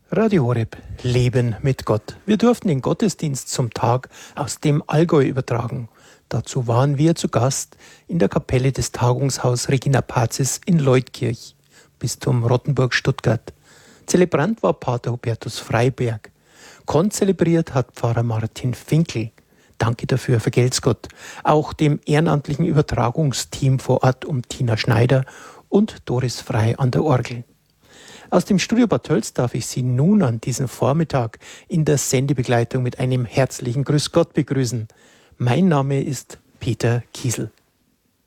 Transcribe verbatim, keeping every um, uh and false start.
Radio Horeb, Leben mit Gott. Wir durften den Gottesdienst zum Tag aus dem Allgäu übertragen. Dazu waren wir zu Gast in der Kapelle des Tagungshaus Regina Pazis in Leutkirch, Bistum Rottenburg-Stuttgart. Zelebrant war Pater Hubertus Freiberg. Konzelebriert hat Pfarrer Martin Finkel. Danke dafür, vergelt's Gott. Auch dem ehrenamtlichen Übertragungsteam vor Ort um Tina Schneider und Doris Frei an der Orgel. Aus dem Studio Bad Tölz darf ich Sie nun an diesem Vormittag in der Sendebegleitung mit einem herzlichen Grüß Gott begrüßen. Mein Name ist Peter Kiesel.